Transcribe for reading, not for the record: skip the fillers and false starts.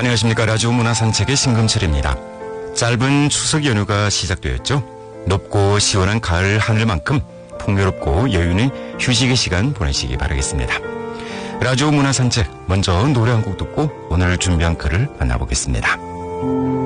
안녕하십니까. 라디오 문화산책의 신금철입니다. 짧은 추석 연휴가 시작되었죠. 높고 시원한 가을 하늘만큼 풍요롭고 여유 있는 휴식의 시간 보내시기 바라겠습니다. 라디오 문화산책, 먼저 노래 한 곡 듣고 오늘 준비한 글을 만나보겠습니다.